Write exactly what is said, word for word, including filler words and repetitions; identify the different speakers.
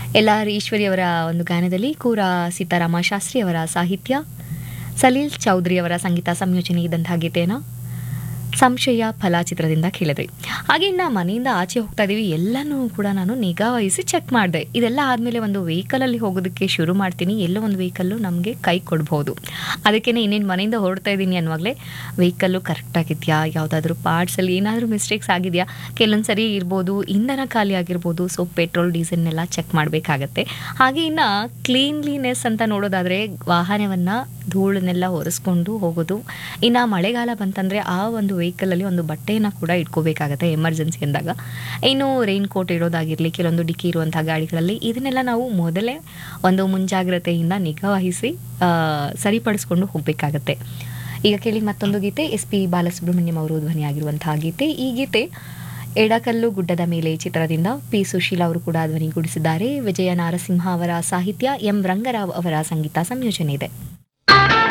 Speaker 1: L R ಈಶ್ವರಿಯವರ ಒಂದು ಗಾನದಲ್ಲಿ ಕೂರ ಸೀತಾರಾಮ ಶಾಸ್ತ್ರಿ ಅವರ ಸಾಹಿತ್ಯ, ಸಲೀಲ್ ಚೌಧರಿ ಅವರ ಸಂಗೀತ ಸಂಯೋಜನೆ ಇದ್ದಂತಹ ಗೀತೆಯನ್ನು ಸಂಶಯ ಫಲ ಚಿತ್ರದಿಂದ ಕೇಳಿದ್ರಿ. ಹಾಗೆ ಇನ್ನು ಮನೆಯಿಂದ ಆಚೆ ಹೋಗ್ತಾ ಇದ್ದೀವಿ, ಎಲ್ಲನೂ ಕೂಡ ನಾನು ನಿಗಾ ವಹಿಸಿ ಚೆಕ್ ಮಾಡಿದೆ. ಇದೆಲ್ಲ ಆದಮೇಲೆ ಒಂದು ವೆಹಿಕಲಲ್ಲಿ ಹೋಗೋದಕ್ಕೆ ಶುರು ಮಾಡ್ತೀನಿ, ಎಲ್ಲೋ ಒಂದು ವೆಹಿಕಲ್ಲು ನಮಗೆ ಕೈ ಕೊಡ್ಬೋದು. ಅದಕ್ಕೇ ಇನ್ನೇನು ಮನೆಯಿಂದ ಹೊರಡ್ತಾ ಇದ್ದೀನಿ ಅನ್ನುವಾಗಲೇ ವೆಹಿಕಲ್ಲು ಕರೆಕ್ಟಾಗಿದೆಯಾ, ಯಾವುದಾದ್ರೂ ಪಾರ್ಟ್ಸಲ್ಲಿ ಏನಾದರೂ ಮಿಸ್ಟೇಕ್ಸ್ ಆಗಿದೆಯಾ, ಕೆಲವೊಂದು ಸರಿ ಇರ್ಬೋದು ಇಂಧನ ಖಾಲಿ ಆಗಿರ್ಬೋದು. ಸೊ ಪೆಟ್ರೋಲ್ ಡೀಸೆಲ್ನೆಲ್ಲ ಚೆಕ್ ಮಾಡಬೇಕಾಗತ್ತೆ. ಹಾಗೆ ಇನ್ನು ಕ್ಲೀನ್ಲಿನೆಸ್ ಅಂತ ನೋಡೋದಾದರೆ ವಾಹನವನ್ನು ಧೂಳನ್ನೆಲ್ಲ ಒರೆಸ್ಕೊಂಡು ಹೋಗೋದು. ಇನ್ನು ಮಳೆಗಾಲ ಬಂತಂದರೆ ಆ ಒಂದು ವೆಹಿಕಲಲ್ಲಿ ಒಂದು ಬಟ್ಟೆಯನ್ನು ಕೂಡ ಇಟ್ಕೋಬೇಕಾಗತ್ತೆ ಎಮರ್ಜೆನ್ಸಿ ಅಂದಾಗ. ಇನ್ನು ರೈನ್ ಕೋಟ್ ಇಡೋದಾಗಿರಲಿ, ಕೆಲವೊಂದು ಡಿಕ್ಕಿ ಇರುವಂಥ ಗಾಡಿಗಳಲ್ಲಿ ಇದನ್ನೆಲ್ಲ ನಾವು ಮೊದಲೇ ಒಂದು ಮುಂಜಾಗ್ರತೆಯಿಂದ ನಿಗಾ ವಹಿಸಿ ಸರಿಪಡಿಸ್ಕೊಂಡು ಹೋಗಬೇಕಾಗತ್ತೆ. ಈಗ ಕೇಳಿ ಮತ್ತೊಂದು ಗೀತೆ, ಎಸ್ ಪಿ ಬಾಲಸುಬ್ರಹ್ಮಣ್ಯಂ ಅವರು ಧ್ವನಿಯಾಗಿರುವಂತಹ ಗೀತೆ. ಈ ಗೀತೆ ಎಡಕಲ್ಲು ಗುಡ್ಡದ ಮೇಲೆ ಚಿತ್ರದಿಂದ ಪಿ ಸುಶೀಲ ಅವರು ಕೂಡ ಧ್ವನಿಗೂಡಿಸಿದ್ದಾರೆ. ವಿಜಯ ನಾರಸಿಂಹ ಅವರ ಸಾಹಿತ್ಯ, ಎಂ ರಂಗರಾವ್ ಅವರ ಸಂಗೀತ ಸಂಯೋಜನೆ ಇದೆ.